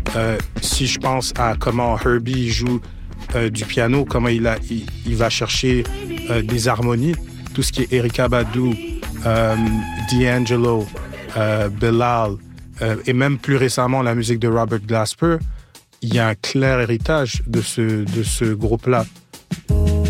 Si je pense à comment Herbie joue du piano, comment il va chercher des harmonies, tout ce qui est Erykah Badu, D'Angelo, Bilal, et même plus récemment la musique de Robert Glasper, il y a un clair héritage de ce groupe-là.